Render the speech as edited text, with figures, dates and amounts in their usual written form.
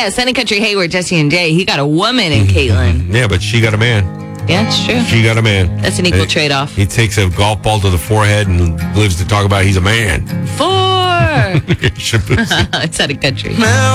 Yeah, Sunny Country Hayward, Jesse and Jay. He got a woman in Caitlin. Yeah, but she got a man. Yeah, it's true. She got a man. That's an equal trade-off. He takes a golf ball to the forehead and lives to talk about he's a man. 4. Shaboozey. It's Sunny Country.